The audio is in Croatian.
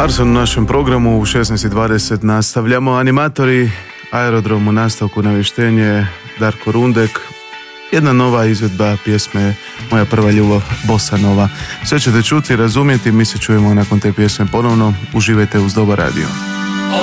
Arson u našem programu u 16:20 nastavljamo. Animatori Aerodrom u nastavku navještenje Darko Rundek. Jedna nova izvedba pjesme Moja prva ljubav, Bossa Nova. Sve ćete čuti, razumjeti, mi se čujemo nakon te pjesme ponovno. Uživajte uz dobar radio.